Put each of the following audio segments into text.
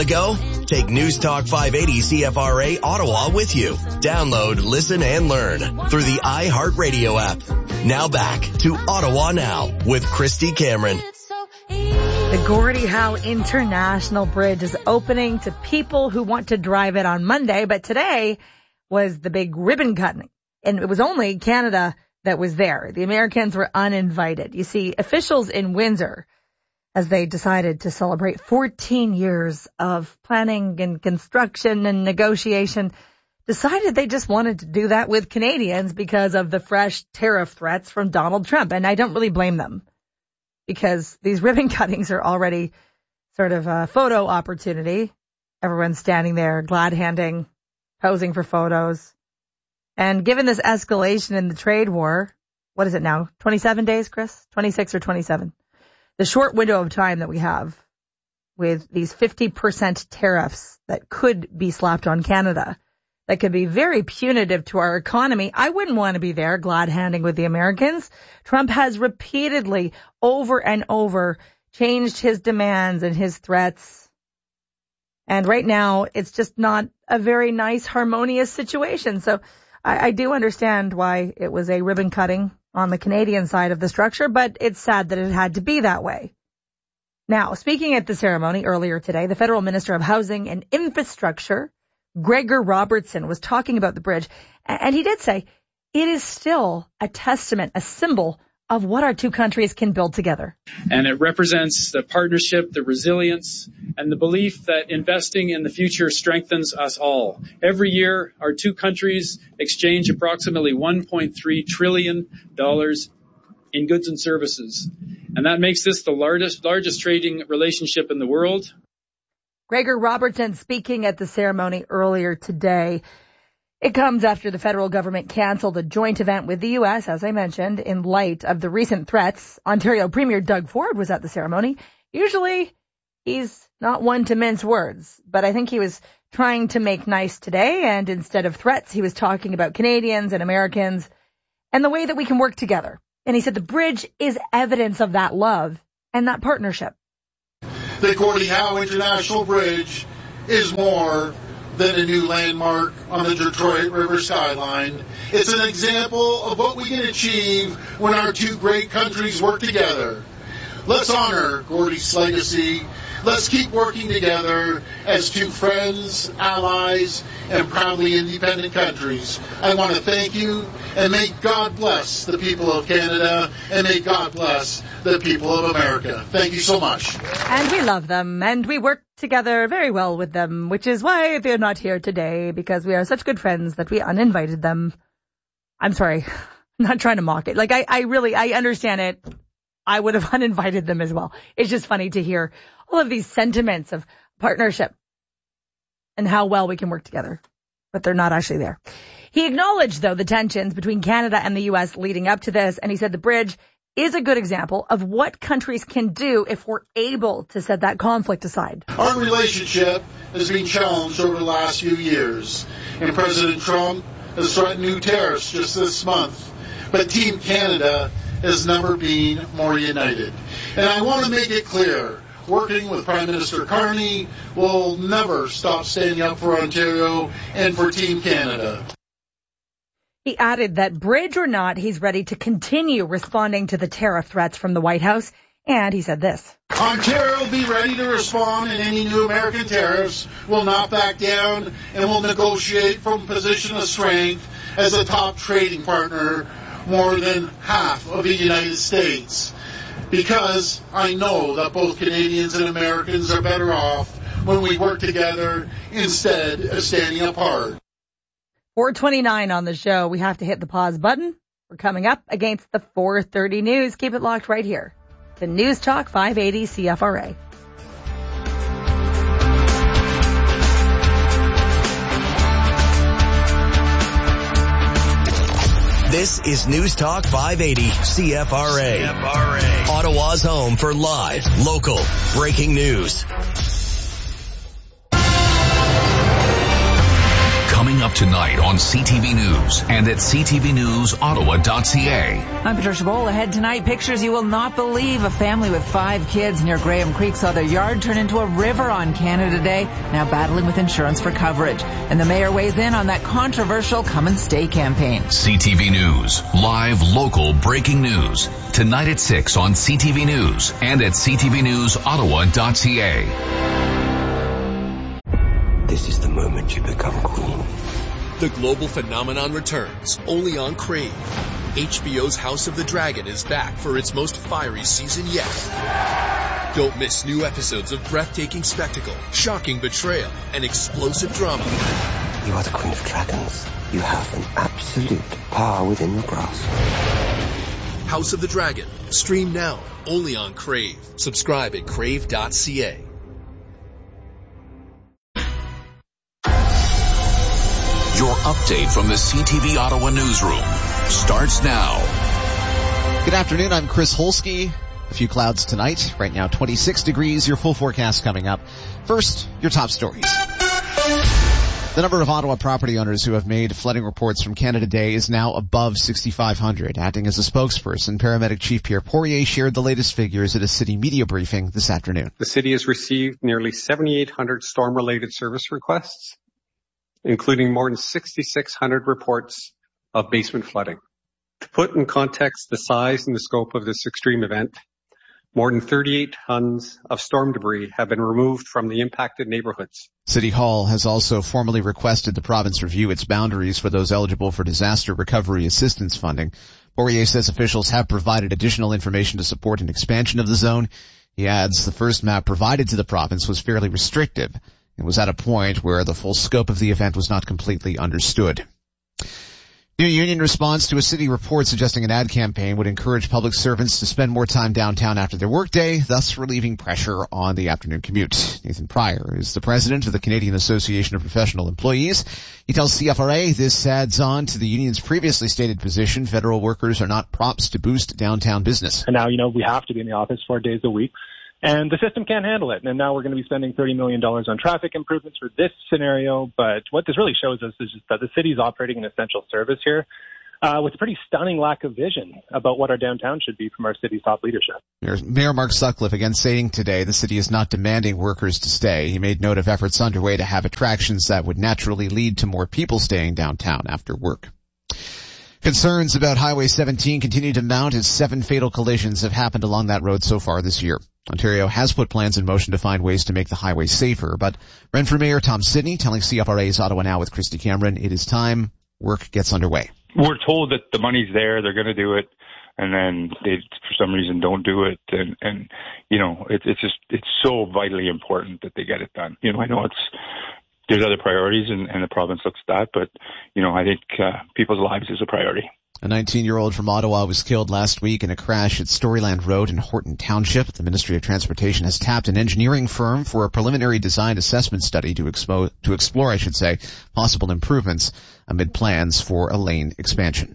go? Take News Talk 580 CFRA Ottawa with you. Download, listen, and learn through the iHeartRadio app. Now back to Ottawa Now with Christy Cameron. The Gordie Howe International Bridge is opening to people who want to drive it on Monday, but today was the big ribbon cutting. And it was only Canada that was there. The Americans were uninvited. You see, officials in Windsor, as they decided to celebrate 14 years of planning and construction and negotiation, decided they just wanted to do that with Canadians because of the fresh tariff threats from Donald Trump. And I don't really blame them, because these ribbon cuttings are already sort of a photo opportunity. Everyone's standing there glad-handing, posing for photos. And given this escalation in the trade war, what is it now? 27 days, Chris? 26 or 27? The short window of time that we have with these 50% tariffs that could be slapped on Canada, that could be very punitive to our economy. I wouldn't want to be there glad-handing with the Americans. Trump has repeatedly, over and over, changed his demands and his threats. And right now, it's just not a very nice, harmonious situation. So I do understand why it was a ribbon cutting on the Canadian side of the structure, but it's sad that it had to be that way. Now, speaking at the ceremony earlier today, the Federal Minister of Housing and Infrastructure, Gregor Robertson, was talking about the bridge, and he did say it is still a testament, a symbol of what our two countries can build together. And it represents the partnership, the resilience, and the belief that investing in the future strengthens us all. Every year, our two countries exchange approximately $1.3 trillion in goods and services. And that makes this the largest trading relationship in the world. Gregor Robertson speaking at the ceremony earlier today. It comes after the federal government canceled a joint event with the U.S., as I mentioned, in light of the recent threats. Ontario Premier Doug Ford was at the ceremony. Usually, he's not one to mince words, but I think he was trying to make nice today, and instead of threats, he was talking about Canadians and Americans and the way that we can work together. And he said the bridge is evidence of that love and that partnership. The Gordie Howe International Bridge is more than a new landmark on the Detroit River skyline. It's an example of what we can achieve when our two great countries work together. Let's honor Gordie's legacy. Let's keep working together as two friends, allies, and proudly independent countries. I want to thank you, and may God bless the people of Canada, and may God bless the people of America. Thank you so much. And we love them, and we work together very well with them, which is why they're not here today, because we are such good friends that we uninvited them. I'm sorry, I'm not trying to mock it. Like, I understand it. I would have uninvited them as well. It's just funny to hear all of these sentiments of partnership and how well we can work together, but they're not actually there. He acknowledged, though, the tensions between Canada and the U.S. leading up to this, and he said the bridge is a good example of what countries can do if we're able to set that conflict aside. Our relationship has been challenged over the last few years, and President Trump has threatened new tariffs just this month. But Team Canada has never been more united. And I want to make it clear, working with Prime Minister Carney will never stop standing up for Ontario and for Team Canada. He added that bridge or not, he's ready to continue responding to the tariff threats from the White House. And he said this: Ontario will be ready to respond in any new American tariffs. We'll not back down, and we'll negotiate from a position of strength as a top trading partner, more than half of the United States. Because I know that both Canadians and Americans are better off when we work together instead of standing apart. 4:29 on the show. We have to hit the pause button. We're coming up against the 4:30 news. Keep it locked right here to News Talk 580 CFRA. This is News Talk 580 CFRA. Ottawa's home for live, local, breaking news. Coming up tonight on CTV News and at ctvnewsottawa.ca. I'm Patricia Bowl. Ahead tonight, pictures you will not believe. A family with 5 kids near Graham Creek saw their yard turn into a river on Canada Day, now battling with insurance for coverage. And the mayor weighs in on that controversial Come and Stay campaign. CTV News, live local breaking news. Tonight at 6 on CTV News and at ctvnewsottawa.ca. This is the moment you become queen. The global phenomenon returns, only on Crave. HBO's House of the Dragon is back for its most fiery season yet. Don't miss new episodes of breathtaking spectacle, shocking betrayal, and explosive drama. You are the Queen of Dragons. You have an absolute power within your grasp. House of the Dragon. Stream now, only on Crave. Subscribe at crave.ca. Your update from the CTV Ottawa newsroom starts now. Good afternoon, I'm Chris Holsky. A few clouds tonight. Right now 26 degrees, your full forecast coming up. First, your top stories. The number of Ottawa property owners who have made flooding reports from Canada Day is now above 6,500. Acting as a spokesperson, Paramedic Chief Pierre Poirier shared the latest figures at a city media briefing this afternoon. The city has received nearly 7,800 storm-related service requests, including more than 6,600 reports of basement flooding. To put in context the size and the scope of this extreme event, more than 38 tons of storm debris have been removed from the impacted neighborhoods. City Hall has also formally requested the province review its boundaries for those eligible for disaster recovery assistance funding. Poirier says officials have provided additional information to support an expansion of the zone. He adds the first map provided to the province was fairly restrictive. It was at a point where the full scope of the event was not completely understood. New union response to a city report suggesting an ad campaign would encourage public servants to spend more time downtown after their workday, thus relieving pressure on the afternoon commute. Nathan Pryor is the president of the Canadian Association of Professional Employees. He tells CFRA this adds on to the union's previously stated position federal workers are not props to boost downtown business. And now, we have to be in the office 4 days a week. And the system can't handle it. And now we're going to be spending $30 million on traffic improvements for this scenario. But what this really shows us is just that the city's operating an essential service here with a pretty stunning lack of vision about what our downtown should be from our city's top leadership. Mayor Mark Sutcliffe again saying today the city is not demanding workers to stay. He made note of efforts underway to have attractions that would naturally lead to more people staying downtown after work. Concerns about Highway 17 continue to mount as 7 fatal collisions have happened along that road so far this year. Ontario has put plans in motion to find ways to make the highway safer, but Renfrew Mayor Tom Sidney telling CFRA's Ottawa Now with Christy Cameron it is time work gets underway. We're told that the money's there, they're going to do it, and then they, for some reason, don't do it, and it's so vitally important that they get it done. I know there's other priorities, and the province looks at that, but, I think people's lives is a priority. A 19-year-old from Ottawa was killed last week in a crash at Storyland Road in Horton Township. The Ministry of Transportation has tapped an engineering firm for a preliminary design assessment study to explore, possible improvements amid plans for a lane expansion.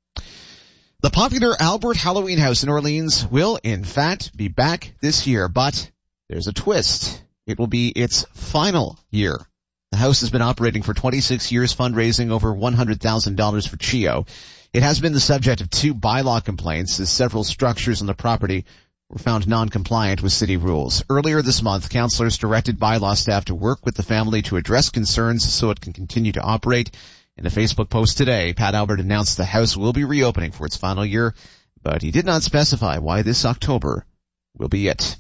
The popular Albert Halloween House in Orleans will, in fact, be back this year, but there's a twist. It will be its final year. The house has been operating for 26 years, fundraising over $100,000 for CHEO. It has been the subject of 2 bylaw complaints as several structures on the property were found non-compliant with city rules. Earlier this month, councillors directed bylaw staff to work with the family to address concerns so it can continue to operate. In a Facebook post today, Pat Albert announced the house will be reopening for its final year, but he did not specify why this October will be it.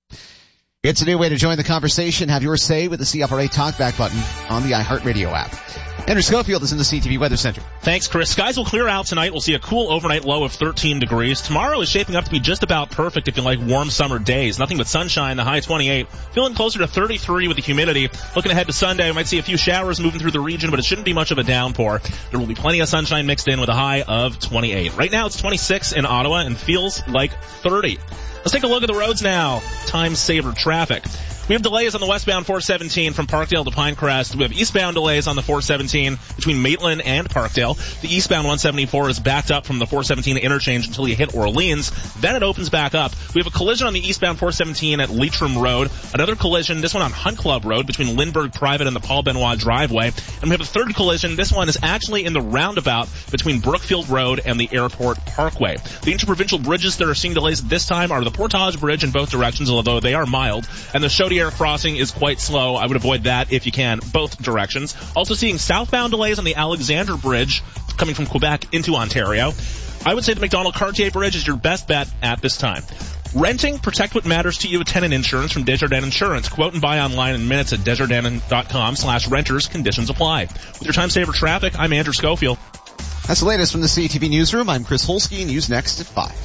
It's a new way to join the conversation. Have your say with the CFRA Talkback button on the iHeartRadio app. Andrew Schofield is in the CTV Weather Center. Thanks, Chris. Skies will clear out tonight. We'll see a cool overnight low of 13 degrees. Tomorrow is shaping up to be just about perfect if you like warm summer days. Nothing but sunshine, the high 28. Feeling closer to 33 with the humidity. Looking ahead to Sunday, we might see a few showers moving through the region, but it shouldn't be much of a downpour. There will be plenty of sunshine mixed in with a high of 28. Right now it's 26 in Ottawa and feels like 30. Let's take a look at the roads now. Time saver traffic. We have delays on the westbound 417 from Parkdale to Pinecrest. We have eastbound delays on the 417 between Maitland and Parkdale. The eastbound 174 is backed up from the 417 interchange until you hit Orleans. Then it opens back up. We have a collision on the eastbound 417 at Leitrim Road. Another collision, this one on Hunt Club Road between Lindbergh Private and the Paul Benoit driveway. And we have a third collision. This one is actually in the roundabout between Brookfield Road and the Airport Parkway. The interprovincial bridges that are seeing delays this time are the Portage Bridge in both directions, although they are mild, and the Chaudière crossing is quite slow. I would avoid that if you can, both directions. Also seeing southbound delays on the Alexander Bridge coming from Quebec into Ontario. I would say the McDonald-Cartier Bridge is your best bet at this time. Renting, protect what matters to you with tenant insurance from Desjardins Insurance. Quote and buy online in minutes at desjardins.com/renters. Conditions apply. With your time saver traffic, I'm Andrew Schofield. That's the latest from the CTV Newsroom. I'm Chris Holsky. News next at 5.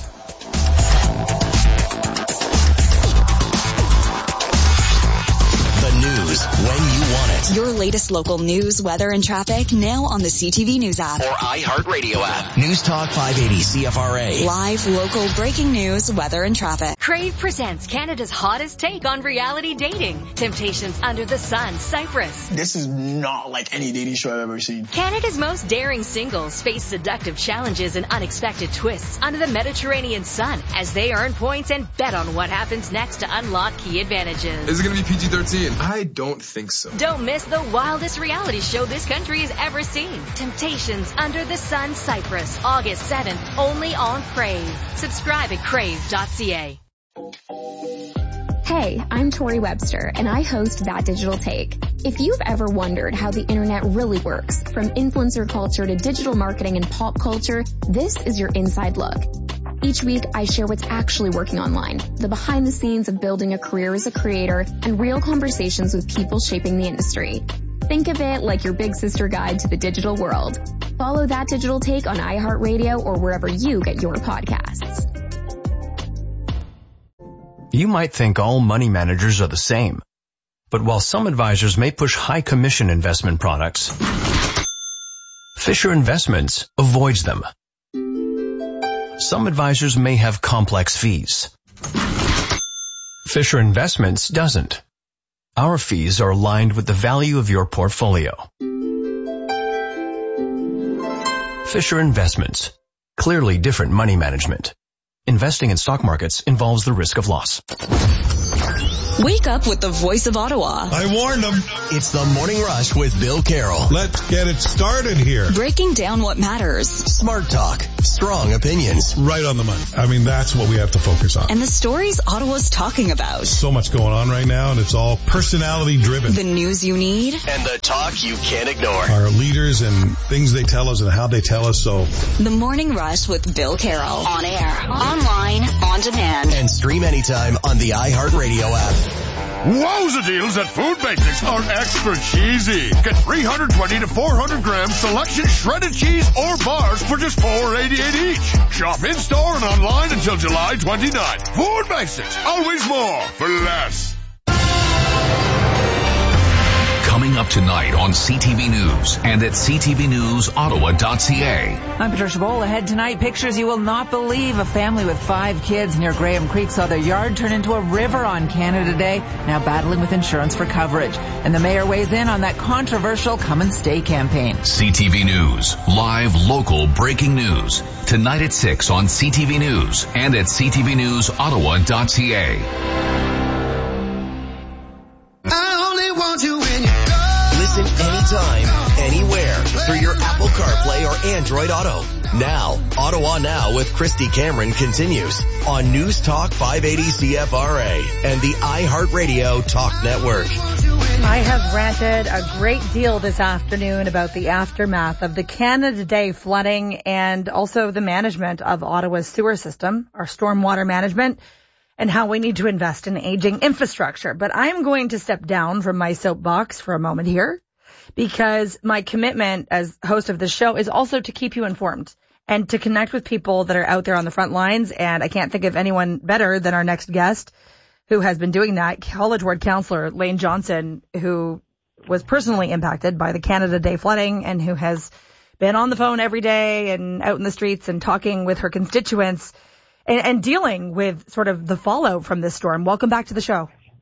News when you want it. Your latest local news, weather, and traffic now on the CTV News app. Or iHeartRadio app. News Talk 580 CFRA. Live, local, breaking news, weather, and traffic. Crave presents Canada's hottest take on reality dating. Temptations Under the Sun, Cyprus. This is not like any dating show I've ever seen. Canada's most daring singles face seductive challenges and unexpected twists under the Mediterranean sun as they earn points and bet on what happens next to unlock key advantages. Is it going to be PG-13? I don't think so. Don't miss the wildest reality show this country has ever seen. Temptations Under the Sun, Cyprus, August 7th, only on Crave. Subscribe at crave.ca. Hey, I'm Tori Webster, and I host That Digital Take. If you've ever wondered how the internet really works, from influencer culture to digital marketing and pop culture, this is your inside look. Each week, I share what's actually working online, the behind the scenes of building a career as a creator, and real conversations with people shaping the industry. Think of it like your big sister guide to the digital world. Follow That Digital Take on iHeartRadio or wherever you get your podcasts. You might think all money managers are the same. But while some advisors may push high commission investment products, Fisher Investments avoids them. Some advisors may have complex fees. Fisher Investments doesn't. Our fees are aligned with the value of your portfolio. Fisher Investments. Clearly different money management. Investing in stock markets involves the risk of loss. Wake up with the voice of Ottawa. I warned them. It's the Morning Rush with Bill Carroll. Let's get it started here. Breaking down what matters. Smart talk. Strong opinions. Right on the money. I mean, that's what we have to focus on. And the stories Ottawa's talking about. So much going on right now, and it's all personality driven. The news you need. And the talk you can't ignore. Our leaders and things they tell us and how they tell us. So The Morning Rush with Bill Carroll. On air, online, on demand. And stream anytime on the iHeartRadio app. Wowza deals at Food Basics are extra cheesy. Get 320 to 400 grams selection shredded cheese or bars for just $4.88 each. Shop in store and online until July 29th. Food Basics, always more for less. Coming up tonight on CTV News and at ctvnewsottawa.ca. I'm Patricia Bowl. Ahead tonight, pictures you will not believe. A family with 5 kids near Graham Creek saw their yard turn into a river on Canada Day, now battling with insurance for coverage. And the mayor weighs in on that controversial Come and Stay campaign. CTV News, live local breaking news. Tonight at 6 on CTV News and at ctvnewsottawa.ca. Listen anytime, anywhere, through your Apple CarPlay or Android Auto. Now, Ottawa Now with Christy Cameron continues on News Talk 580 CFRA and the iHeartRadio Talk Network. I have ranted a great deal this afternoon about the aftermath of the Canada Day flooding and also the management of Ottawa's sewer system, our stormwater management, and how we need to invest in aging infrastructure. But I'm going to step down from my soapbox for a moment here because my commitment as host of this show is also to keep you informed and to connect with people that are out there on the front lines. And I can't think of anyone better than our next guest who has been doing that, College Ward Councillor Lane Johnson, who was personally impacted by the Canada Day flooding and who has been on the phone every day and out in the streets and talking with her constituents and dealing with sort of the fallout from this storm. Welcome back to the show.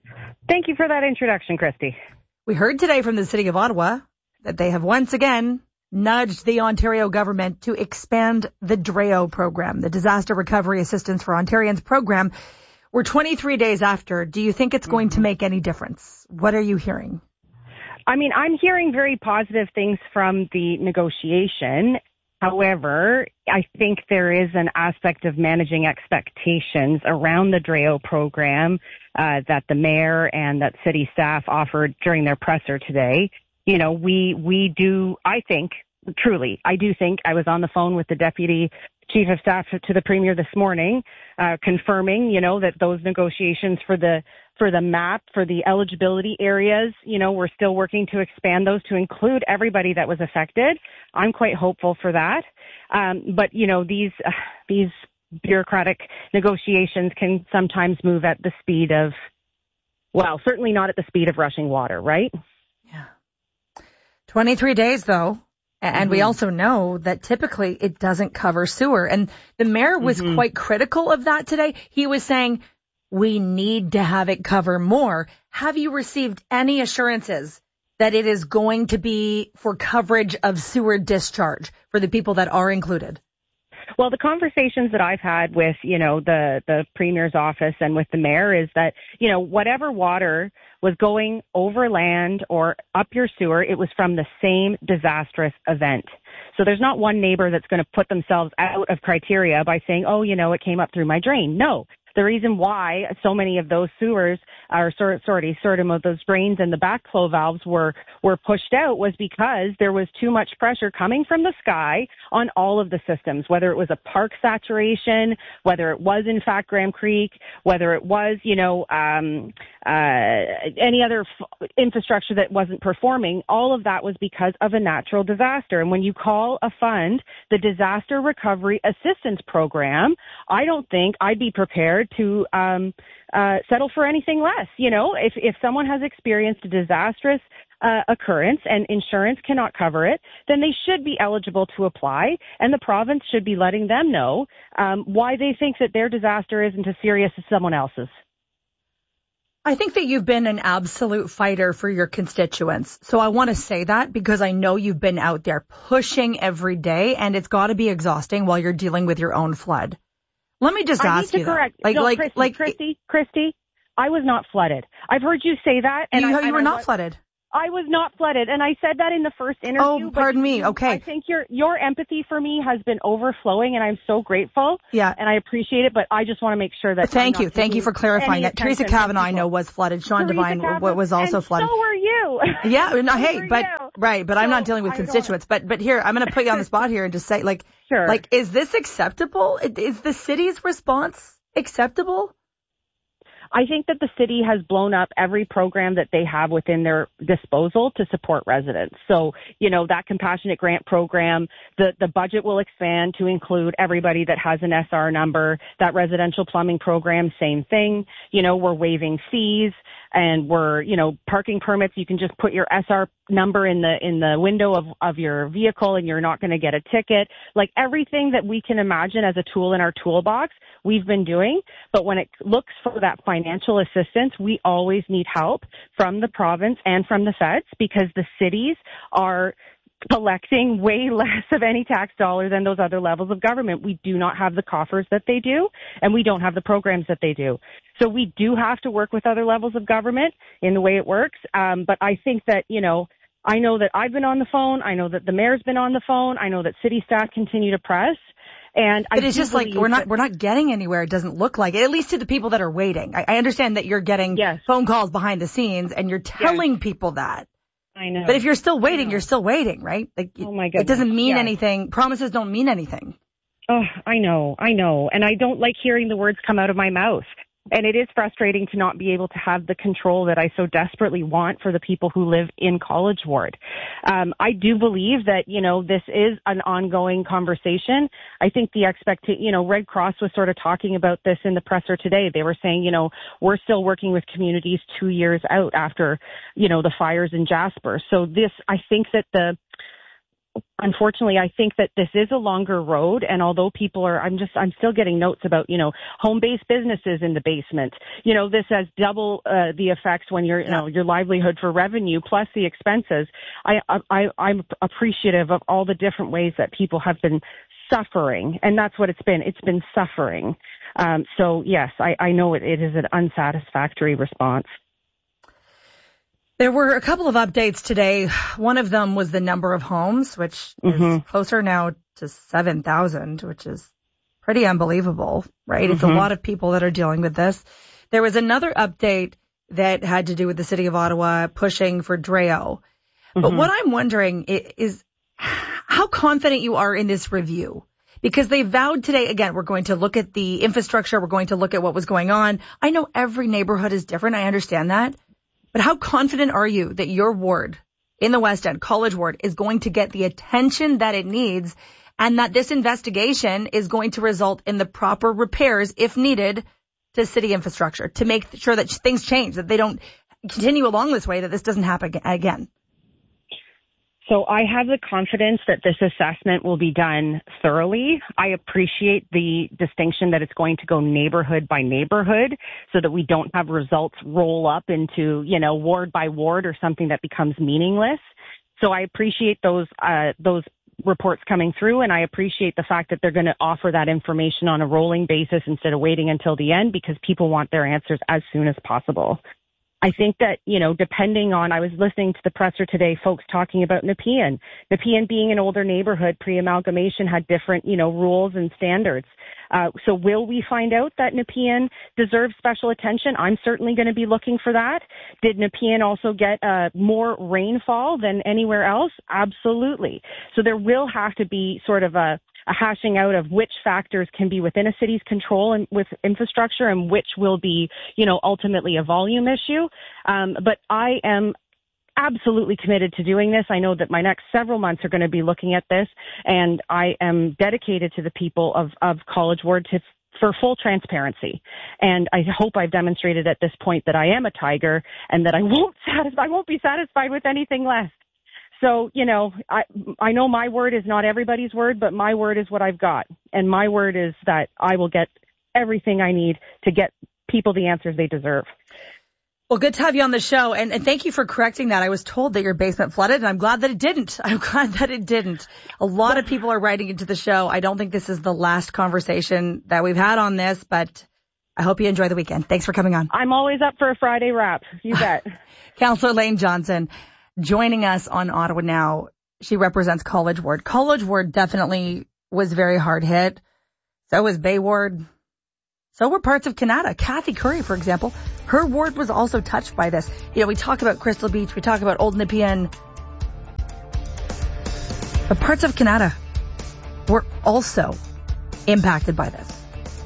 Thank you for that introduction, Christy. We heard today from the City of Ottawa that they have once again nudged the Ontario government to expand the DREO program, the Disaster Recovery Assistance for Ontarians program. We're 23 days after. Do you think it's going to make any difference? What are you hearing? I mean, I'm hearing very positive things from the negotiation. However, I think there is an aspect of managing expectations around the DREO program that the mayor and that city staff offered during their presser today. You know, we do, I think, truly, I do think I was on the phone with the Deputy Chief of Staff to the Premier this morning, confirming, you know, that those negotiations for the map, for the eligibility areas, you know, we're still working to expand those to include everybody that was affected. I'm quite hopeful for that. But, you know, these bureaucratic negotiations can sometimes move at the speed of, well, certainly not at the speed of rushing water, right? Yeah. 23 days, though. And we also know that typically it doesn't cover sewer. And the mayor was quite critical of that today. He was saying, we need to have it cover more. Have you received any assurances that it is going to be for coverage of sewer discharge for the people that are included? Well, the conversations that I've had with, you know, the Premier's office and with the mayor is that, you know, whatever water was going over land or up your sewer, it was from the same disastrous event. So there's not one neighbor that's going to put themselves out of criteria by saying, oh, you know, it came up through my drain. No. The reason why so many of those sewers are some of those drains and the backflow valves were pushed out was because there was too much pressure coming from the sky on all of the systems, whether it was a park saturation, whether it was in fact Graham Creek, whether it was, you know, any other infrastructure that wasn't performing. All of that was because of a natural disaster. And when you call a fund the Disaster Recovery Assistance Program, I don't think I'd be prepared to settle for anything less. You know, if someone has experienced a disastrous occurrence and insurance cannot cover it, then they should be eligible to apply, and the province should be letting them know why they think that their disaster isn't as serious as someone else's. I think that you've been an absolute fighter for your constituents. So I want to say that because I know you've been out there pushing every day, and it's got to be exhausting while you're dealing with your own flood. Let me just ask you, Christy, I was not flooded. I've heard you say that, and you were not flooded. I was not flooded, and I said that in the first interview. Oh, pardon me. Okay. I think your empathy for me has been overflowing, and I'm so grateful. Yeah. And I appreciate it, but I just want to make sure that. Thank you for clarifying that. Teresa Kavanaugh, I know, was flooded. Sean Devine was also flooded. So were you. Yeah. No, hey, but I'm not dealing with constituents. But here, I'm going to put you on the spot here and just say, sure. Is this acceptable? Is the city's response acceptable? I think that the city has blown up every program that they have within their disposal to support residents. So, you know, that compassionate grant program, the budget will expand to include everybody that has an SR number. That residential plumbing program, same thing. You know, we're waiving fees and we're, you know, parking permits. You can just put your SR number in the window of your vehicle and you're not going to get a ticket. Like everything that we can imagine as a tool in our toolbox, we've been doing. But when it looks for that financial assistance, we always need help from the province and from the feds because the cities are collecting way less of any tax dollar than those other levels of government. We do not have the coffers that they do, and we don't have the programs that they do. So we do have to work with other levels of government in the way it works. But I think that, you know, I know that I've been on the phone. I know that the mayor's been on the phone. I know that city staff continue to press. But it's just like we're not getting anywhere. It doesn't look like it, at least to the people that are waiting. I understand that you're getting phone calls behind the scenes and you're telling people that. I know. But if you're still waiting, you're still waiting, right? Like, oh my goodness. It doesn't mean anything. Promises don't mean anything. Oh, I know. And I don't like hearing the words come out of my mouth. And it is frustrating to not be able to have the control that I so desperately want for the people who live in College Ward. I do believe that, you know, this is an ongoing conversation. I think the Red Cross was sort of talking about this in the presser today. They were saying, you know, we're still working with communities 2 years out after, you know, the fires in Jasper. So I think that unfortunately, I think that this is a longer road. And although people are, I'm still getting notes about, home-based businesses in the basement. This has double the effects when your livelihood for revenue plus the expenses. I'm appreciative of all the different ways that people have been suffering. And that's what it's been. It's been suffering. So yes, I know it is an unsatisfactory response. There were a couple of updates today. One of them was the number of homes, which is closer now to 7,000, which is pretty unbelievable, right? It's a lot of people that are dealing with this. There was another update that had to do with the city of Ottawa pushing for DREO. But what I'm wondering is how confident you are in this review. Because they vowed today, again, we're going to look at the infrastructure. We're going to look at what was going on. I know every neighborhood is different. I understand that. But how confident are you that your ward in the West End, College Ward, is going to get the attention that it needs and that this investigation is going to result in the proper repairs, if needed, to city infrastructure to make sure that things change, that they don't continue along this way, that this doesn't happen again? So I have the confidence that this assessment will be done thoroughly. I appreciate the distinction that it's going to go neighborhood by neighborhood so that we don't have results roll up into, ward by ward or something that becomes meaningless. So I appreciate those reports coming through, and I appreciate the fact that they're going to offer that information on a rolling basis instead of waiting until the end, because people want their answers as soon as possible. I think that, depending on, I was listening to the presser today, folks talking about Nepean. Nepean being an older neighborhood, pre-amalgamation had different, rules and standards. So will we find out that Nepean deserves special attention? I'm certainly going to be looking for that. Did Nepean also get more rainfall than anywhere else? Absolutely. So there will have to be sort of a hashing out of which factors can be within a city's control and with infrastructure and which will be, ultimately a volume issue. But I am absolutely committed to doing this. I know that my next several months are going to be looking at this, and I am dedicated to the people of College Ward for full transparency. And I hope I've demonstrated at this point that I am a tiger and that I won't be satisfied with anything less. So, I know my word is not everybody's word, but my word is what I've got. And my word is that I will get everything I need to get people the answers they deserve. Well, good to have you on the show. And thank you for correcting that. I was told that your basement flooded, and I'm glad that it didn't. A lot of people are writing into the show. I don't think this is the last conversation that we've had on this, but I hope you enjoy the weekend. Thanks for coming on. I'm always up for a Friday wrap. You bet. Councillor Elaine Johnson joining us on Ottawa Now. She represents College Ward. College Ward definitely was very hard hit. So was Bay Ward. So were parts of Canada. Kathy Curry, for example, her ward was also touched by this. We talk about Crystal Beach, we talk about Old Nepean, but parts of Canada were also impacted by this.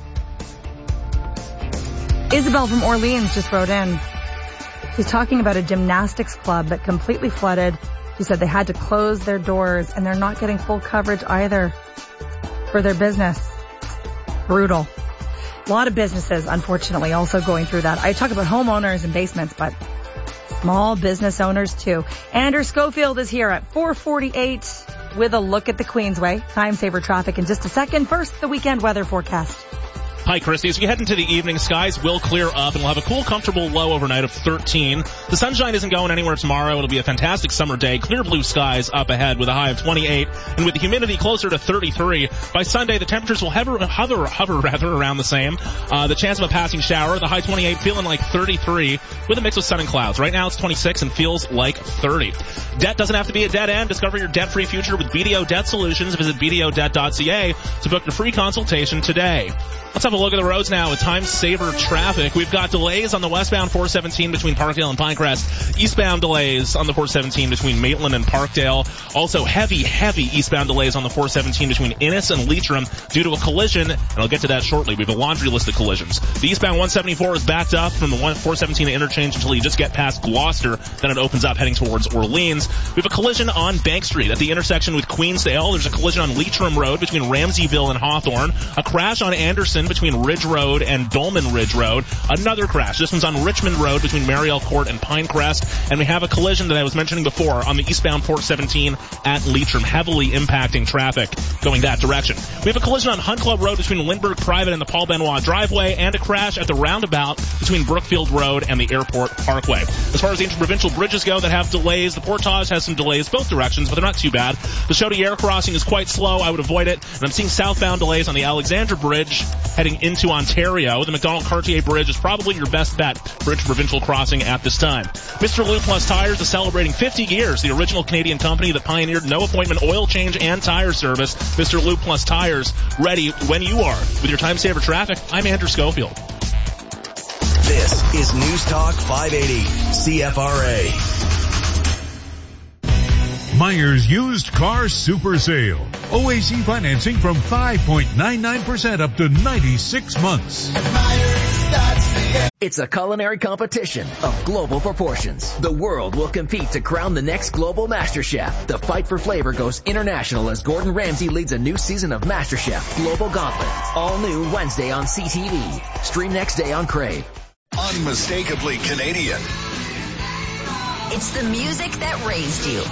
Isabel from Orleans just wrote in. She's talking about a gymnastics club that completely flooded. She said they had to close their doors and they're not getting full coverage either for their business. Brutal. A lot of businesses, unfortunately, also going through that. I talk about homeowners and basements, but small business owners too. Andrew Schofield is here at 4:48 with a look at the Queensway. Time saver traffic in just a second. First, the weekend weather forecast. Hi, Christy. As we head into the evening, skies will clear up and we'll have a cool, comfortable low overnight of 13. The sunshine isn't going anywhere tomorrow. It'll be a fantastic summer day. Clear blue skies up ahead with a high of 28 and with the humidity closer to 33. By Sunday, the temperatures will hover around the same. The chance of a passing shower, the high 28 feeling like 33 with a mix of sun and clouds. Right now it's 26 and feels like 30. Debt doesn't have to be a dead end. Discover your debt-free future with BDO Debt Solutions. Visit BDOdebt.ca to book your free consultation today. Let's have a look at the roads now with time saver traffic. We've got delays on the westbound 417 between Parkdale and Pinecrest. Eastbound delays on the 417 between Maitland and Parkdale. Also heavy eastbound delays on the 417 between Innis and Leitrim due to a collision, and I'll get to that shortly. We have a laundry list of collisions. The eastbound 174 is backed up from the 417 interchange until you just get past Gloucester. Then it opens up heading towards Orleans. We have a collision on Bank Street at the intersection with Queensdale. There's a collision on Leitrim Road between Ramseyville and Hawthorne. A crash on Anderson between between Ridge Road and Dolman Ridge Road. Another crash. This one's on Richmond Road between Mariel Court and Pinecrest. And we have a collision that I was mentioning before on the eastbound Port 17 at Leitrim, heavily impacting traffic going that direction. We have a collision on Hunt Club Road between Lindbergh Private and the Paul Benoit driveway, and a crash at the roundabout between Brookfield Road and the Airport Parkway. As far as the interprovincial bridges go that have delays, the Portage has some delays both directions, but they're not too bad. The Chaudière crossing is quite slow. I would avoid it. And I'm seeing southbound delays on the Alexandra Bridge heading into Ontario. The McDonald-Cartier Bridge is probably your best bet for interprovincial crossing at this time. Mr. Lube Plus Tires is celebrating 50 years, the original Canadian company that pioneered no appointment oil change and tire service. Mr. Lube Plus Tires, ready when you are. With your time saver traffic, I'm Andrew Schofield. This is News Talk 580 CFRA. Myers Used Car Super Sale. OAC financing from 5.99% up to 96 months. It's a culinary competition of global proportions. The world will compete to crown the next global MasterChef. The fight for flavor goes international as Gordon Ramsay leads a new season of MasterChef Global Gauntlet. All new Wednesday on CTV. Stream next day on Crave. Unmistakably Canadian. It's the music that raised you.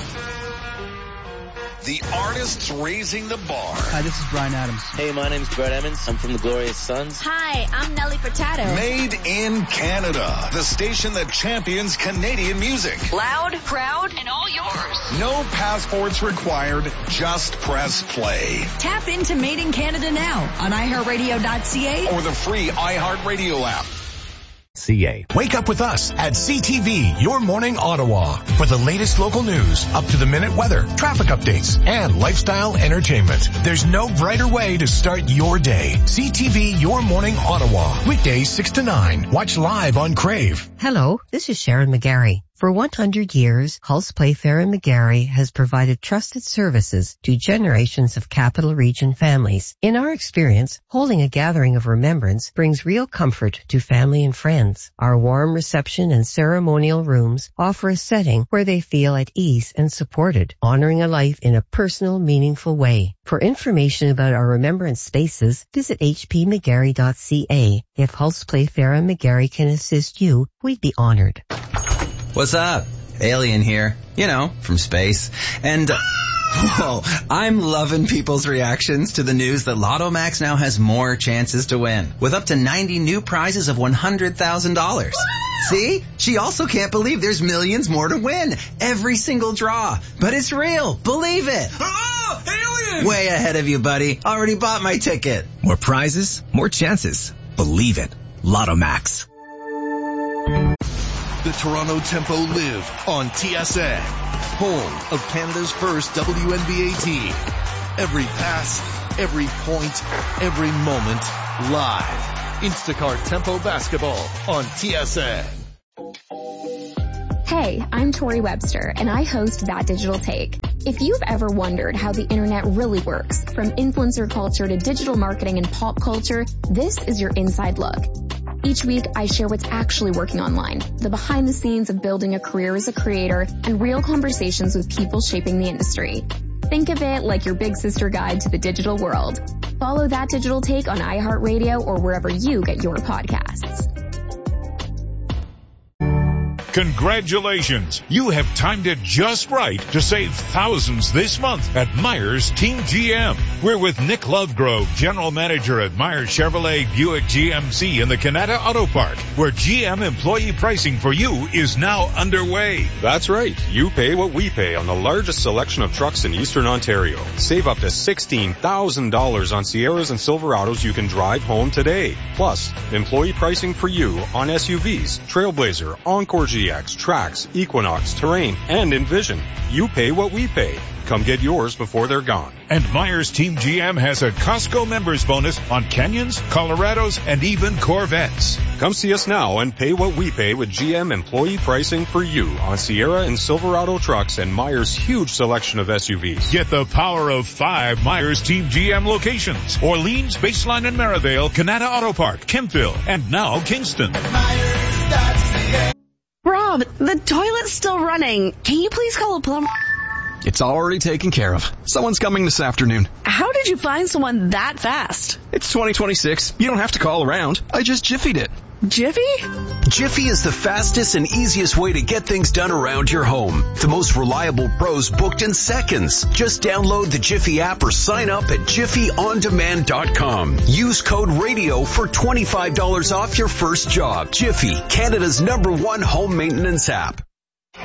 The artists raising the bar. Hi, this is Bryan Adams. Hey, my name's Brett Emmons. I'm from the Glorious Sons. Hi, I'm Nelly Furtado. Made in Canada. The station that champions Canadian music. Loud, proud, and all yours. No passports required. Just press play. Tap into Made in Canada now on iHeartRadio.ca or the free iHeartRadio app. CA. Wake up with us at CTV, Your Morning Ottawa, for the latest local news, up-to-the-minute weather, traffic updates, and lifestyle entertainment. There's no brighter way to start your day. CTV, Your Morning Ottawa, weekdays 6 to 9. Watch live on Crave. Hello, this is Sharon McGarry. For 100 years, Hulse Playfair and McGarry has provided trusted services to generations of Capital Region families. In our experience, holding a gathering of remembrance brings real comfort to family and friends. Our warm reception and ceremonial rooms offer a setting where they feel at ease and supported, honoring a life in a personal, meaningful way. For information about our remembrance spaces, visit hpmcgarry.ca. If Hulse Playfair and McGarry can assist you, we'd be honored. What's up? Alien here. You know, from space. And, whoa, I'm loving people's reactions to the news that Lotto Max now has more chances to win, with up to 90 new prizes of $100,000. See? She also can't believe there's millions more to win. Every single draw. But it's real. Believe it. Oh, alien! Way ahead of you, buddy. Already bought my ticket. More prizes, more chances. Believe it. Lotto Max. The Toronto Tempo live on TSN, home of Canada's first WNBA team. Every pass, every point, every moment, live. Instacart Tempo Basketball on TSN. Hey, I'm Tori Webster, and I host That Digital Take. If you've ever wondered how the internet really works, from influencer culture to digital marketing and pop culture, this is your inside look. Each week, I share what's actually working online, the behind the scenes of building a career as a creator, and real conversations with people shaping the industry. Think of it like your big sister guide to the digital world. Follow That Digital Take on iHeartRadio or wherever you get your podcasts. Congratulations! You have timed it just right to save thousands this month at Myers Team GM. We're with Nick Lovegrove, General Manager at Myers Chevrolet Buick GMC in the Canada Auto Park, where GM employee pricing for you is now underway. That's right. You pay what we pay on the largest selection of trucks in Eastern Ontario. Save up to $16,000 on Sierras and Silverados you can drive home today. Plus, employee pricing for you on SUVs, Trailblazer, Encore GX, Trax, Equinox, Terrain, and Envision. You pay what we pay. Come get yours before they're gone. And Myers Team GM has a Costco members bonus on Canyons, Colorados, and even Corvettes. Come see us now and pay what we pay with GM employee pricing for you on Sierra and Silverado trucks and Myers' huge selection of SUVs. Get the power of 5 Myers Team GM locations: Orleans, Baseline and Merivale, Canada Auto Park, Kemptville, and now Kingston. Rob, the toilet's still running. Can you please call a plumber? It's already taken care of. Someone's coming this afternoon. How did you find someone that fast? It's 2026. You don't have to call around. I just Jiffied it. Jiffy? Jiffy is the fastest and easiest way to get things done around your home. The most reliable pros booked in seconds. Just download the Jiffy app or sign up at jiffyondemand.com. Use code RADIO for $25 off your first job. Jiffy, Canada's #1 home maintenance app.